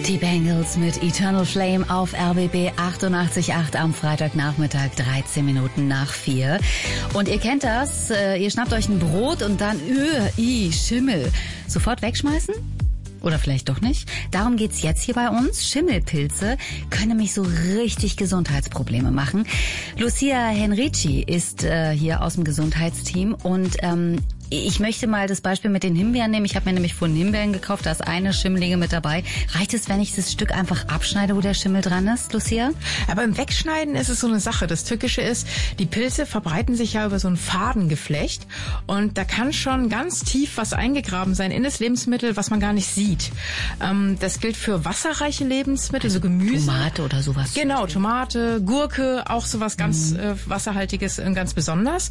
Die Bengals mit Eternal Flame auf RBB 88.8 am Freitagnachmittag, 13 Minuten nach 4. Und ihr kennt das, ihr schnappt euch ein Brot und dann, Schimmel. Sofort wegschmeißen? Oder vielleicht doch nicht. Darum geht's jetzt hier bei uns. Schimmelpilze können nämlich so richtig Gesundheitsprobleme machen. Lucia Henrici ist hier aus dem Gesundheitsteam und ich möchte mal das Beispiel mit den Himbeeren nehmen. Ich habe mir nämlich vorhin Himbeeren gekauft, da ist eine Schimmelige mit dabei. Reicht es, wenn ich das Stück einfach abschneide, wo der Schimmel dran ist, Lucia? Aber im Wegschneiden ist es so eine Sache. Das Tückische ist, die Pilze verbreiten sich ja über so ein Fadengeflecht und da kann schon ganz tief was eingegraben sein in das Lebensmittel, was man gar nicht sieht. Das gilt für wasserreiche Lebensmittel, so Gemüse. Tomate oder sowas. Genau, Tomate, Gurke, auch sowas ganz Wasserhaltiges ganz besonders.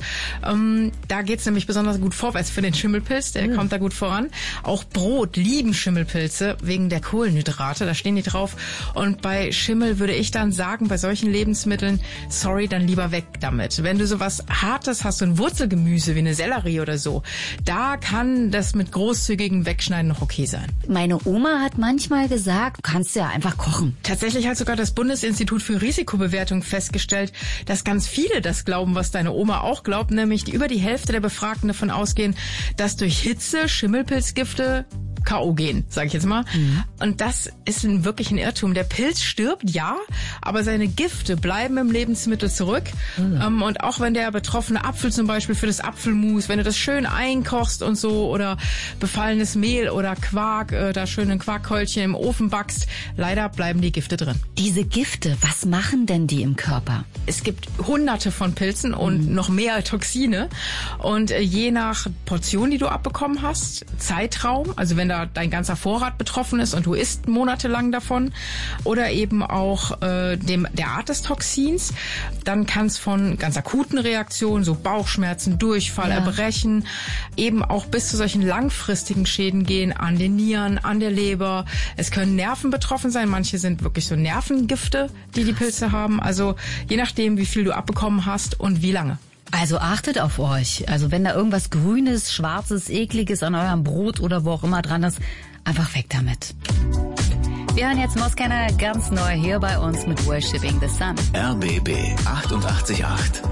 Da geht's nämlich besonders gut vorwärts für den Schimmelpilz, der kommt da gut voran. Auch Brot lieben Schimmelpilze wegen der Kohlenhydrate, da stehen die drauf. Und bei Schimmel würde ich dann sagen, bei solchen Lebensmitteln, sorry, dann lieber weg damit. Wenn du sowas Hartes hast, so ein Wurzelgemüse wie eine Sellerie oder so, da kann das mit großzügigem Wegschneiden noch okay sein. Meine Oma hat manchmal gesagt, du kannst ja einfach kochen. Tatsächlich hat sogar das Bundesinstitut für Risikobewertung festgestellt, dass ganz viele das glauben, was deine Oma auch glaubt, nämlich über die Hälfte der Befragten davon ausgehen, dass durch Hitze Schimmelpilzgifte K.O. gehen, sage ich jetzt mal. Und das ist wirklich ein Irrtum. Der Pilz stirbt, ja, aber seine Gifte bleiben im Lebensmittel zurück. Und auch wenn der betroffene Apfel zum Beispiel für das Apfelmus, wenn du das schön einkochst und so oder befallenes Mehl oder Quark, da schön ein Quarkkeulchen im Ofen backst, leider bleiben die Gifte drin. Diese Gifte, was machen denn die im Körper? Es gibt hunderte von Pilzen und noch mehr Toxine. Und je nach Portion, die du abbekommen hast, Zeitraum, also wenn da dein ganzer Vorrat betroffen ist und du isst monatelang davon, oder eben auch der Art des Toxins, dann kann es von ganz akuten Reaktionen, so Bauchschmerzen, Durchfall, Erbrechen, eben auch bis zu solchen langfristigen Schäden gehen an den Nieren, an der Leber. Es können Nerven betroffen sein, manche sind wirklich so Nervengifte, die Pilze haben. Also je nachdem, wie viel du abbekommen hast und wie lange. Also achtet auf euch. Also wenn da irgendwas Grünes, Schwarzes, Ekliges an eurem Brot oder wo auch immer dran ist, einfach weg damit. Wir hören jetzt Moskenner ganz neu hier bei uns mit Worshipping the Sun. RBB 88.8